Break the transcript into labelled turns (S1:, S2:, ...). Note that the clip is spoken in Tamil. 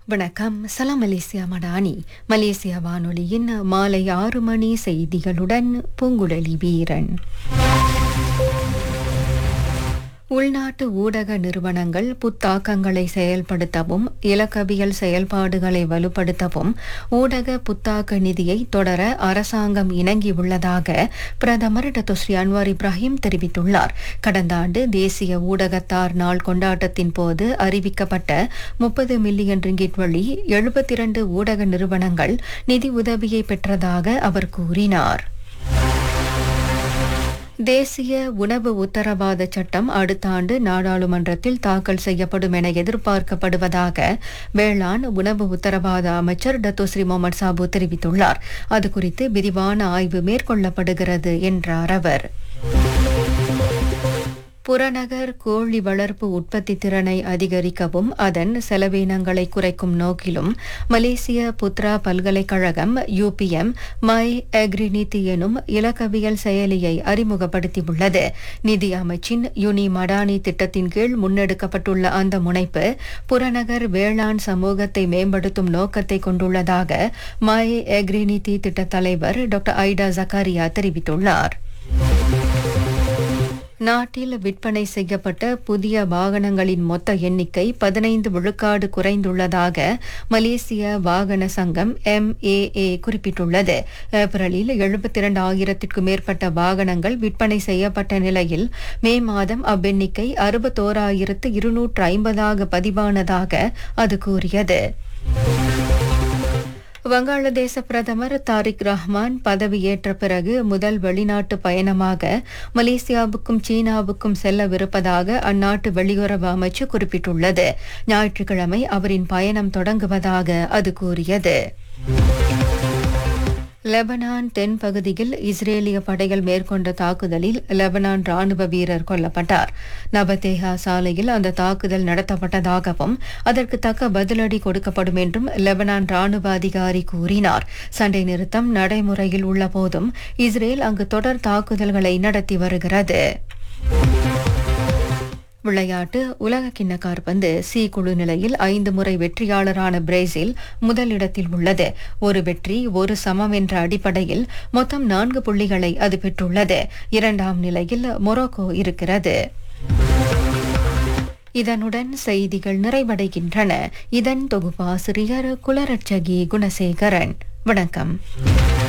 S1: வணக்கம். சலாம் மலேசியா மடானி. மலேசியா வானொலியின் மாலை 6 மணி செய்திகளுடன் பூங்குழலி வீரன். உள்நாட்டு ஊடக நிறுவனங்கள் புத்தாக்கங்களை செயல்படுத்தவும் இலக்கவியல் செயல்பாடுகளை வலுப்படுத்தவும் ஊடக புத்தாக்க நிதியை தொடர அரசாங்கம் இணங்கியுள்ளதாக பிரதமர் டத்துஸ்ரீ அன்வார் இப்ராஹிம் தெரிவித்துள்ளார். கடந்த ஆண்டு தேசிய ஊடகத்தார் நாள் கொண்டாட்டத்தின் போது அறிவிக்கப்பட்ட 30 மில்லியன் ரிங்கிட் வழி 72 ஊடக நிறுவனங்கள் நிதி உதவியை பெற்றதாக அவர் கூறினார். தேசிய உணவு உத்தரவாத சட்டம் அடுத்த ஆண்டு நாடாளுமன்றத்தில் தாக்கல் செய்யப்படும் என எதிர்பார்க்கப்படுவதாக வேளாண் உணவு உத்தரவாத அமைச்சர் டத்தோஸ்ரீ முகமது சாபு தெரிவித்துள்ளார். அதுகுறித்து விரிவான ஆய்வு மேற்கொள்ளப்படுகிறது என்றார் அவர். புறநகர் கோழி வளர்ப்பு உற்பத்தி திறனை அதிகரிக்கவும் அதன் செலவினங்களை குறைக்கும் நோக்கிலும் மலேசிய புத்ரா பல்கலைக்கழகம் UPM மை அக்ரினிதி எனும் இலக்கவியல் செயலியை அறிமுகப்படுத்தியுள்ளது. நிதி அமைச்சின் யுனி மடானி திட்டத்தின் கீழ் முன்னெடுக்கப்பட்டுள்ள அந்த முனைப்பு புறநகர் வேளாண் சமூகத்தை மேம்படுத்தும் நோக்கத்தை கொண்டுள்ளதாக மை அக்ரினிதி திட்ட தலைவர் டாக்டர் ஐடா ஜக்காரியா தெரிவித்துள்ளார். நாட்டில் விற்பனை செய்யப்பட்ட புதிய வாகனங்களின் மொத்த எண்ணிக்கை 15 விழுக்காடு குறைந்துள்ளதாக மலேசிய வாகன சங்கம் MAA குறிப்பிட்டுள்ளது. ஏப்ரலில் 72,000க்கும் மேற்பட்ட வாகனங்கள் விற்பனை செய்யப்பட்ட நிலையில் மே மாதம் அவ்வெண்ணிக்கை 61,250 பதிவானதாக அது கூறியது. வங்காளதேச பிரதமர் தாரிக் ரஹ்மான் பதவியேற்ற பிறகு முதல் வெளிநாட்டு பயணமாக மலேசியாவுக்கும் சீனாவுக்கும் செல்லவிருப்பதாக அந்நாட்டு வெளியுறவு அமைச்சு குறிப்பிட்டுள்ளது. ஞாயிற்றுக்கிழமை அவரின் பயணம் தொடங்குவதாக அது கூறியது. லெபனான் தென் பகுதியில் இஸ்ரேலிய படைகள் மேற்கொண்ட தாக்குதலில் லெபனான் ராணுவ வீரர் கொல்லப்பட்டார். நபதேஹா சாலையில் அந்த தாக்குதல் நடத்தப்பட்டதாகவும் அதற்கு தக்க பதிலடி கொடுக்கப்படும் என்றும் லெபனான் ராணுவ அதிகாரி கூறினார். சண்டை நிறுத்தம் நடைமுறையில் உள்ள போதும் இஸ்ரேல் அங்கு தொடர் தாக்குதல்களை நடத்தி வருகிறது. விளையாட்டு. உலகக்கிண்ண காற்பந்து சி குழு நிலையில் 5 முறை வெற்றியாளரான பிரேசில் முதலிடத்தில் உள்ளது. ஒரு வெற்றி ஒரு சமம் என்ற அடிப்படையில் மொத்தம் 4 புள்ளிகளை அது பெற்றுள்ளது. 2ஆம் நிலையில் மொரோக்கோ இருக்கிறது. இதனுடன் செய்திகள் நிறைவடைகின்றன. இதன் தொகுப்பாசிரியர் குலரட்சகி குணசேகரன். வணக்கம்.